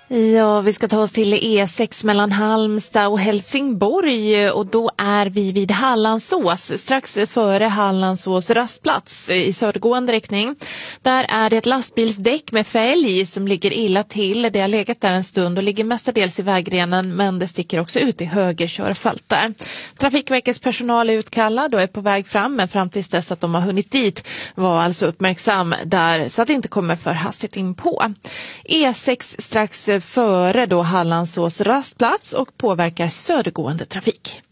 Ja, vi ska ta oss till E6 mellan Halmstad och Helsingborg och då är vi vid Hallandsås, strax före Hallandsås rastplats i södergående riktning. Där är det ett lastbilsdäck med fälg som ligger illa till. Det har legat där en stund och ligger mestadels i vägrenen, men det sticker också ut i höger körfält där. Trafikverkets personal är utkallad och är på väg fram, men fram tills dess att de har hunnit dit var alltså uppmärksam där så att det inte kommer för hastigt in på. E6 strax före då Hallandsås rastplats och påverkar södergående trafik.